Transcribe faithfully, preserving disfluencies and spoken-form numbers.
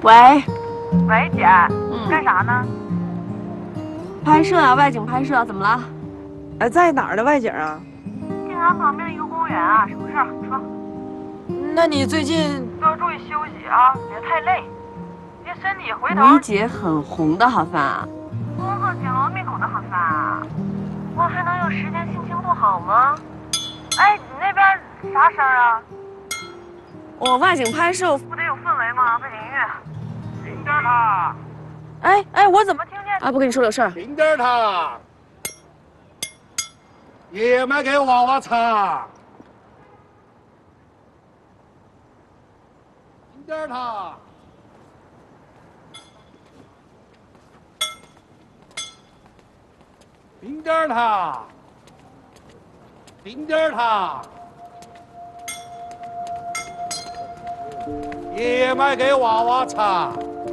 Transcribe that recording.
喂， 喂，姐， 嗯， 干啥呢？ 拍摄啊，外景拍摄，怎么了？ 哎，在哪儿的外景啊？ 静安旁边的一个公园啊，什么事儿？说。 那你最近多注意休息啊，别太累，别身体回头。 你姐很红的，好饭。 工作紧锣密鼓的好饭啊，我还能有时间心情不好吗？哎，你那边啥声啊？ 我外景拍摄不得有氛围吗？背景音乐。停点它！ 哎哎，我怎么我听见？ 啊？不跟你说有事儿。 停点它！也卖给娃娃擦！停点它！停点它！停点它！也卖给娃娃擦！